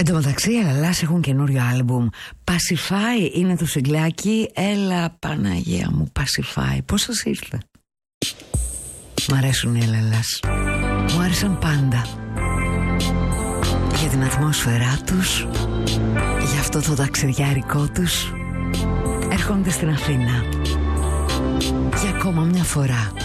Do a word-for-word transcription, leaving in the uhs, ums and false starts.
Εν τω μεταξύ οι Ελλάς έχουν καινούριο άλμπουμ. Pacify είναι το σιγκλάκι. Έλα Παναγία μου, Pacify. Πώς σας ήρθε? Μ' αρέσουν οι Ελλάς. Μου άρεσαν πάντα. Για την ατμόσφαιρά τους, για αυτό το ταξιδιάρικό τους. Έρχονται στην Αθήνα για ακόμα μια φορά.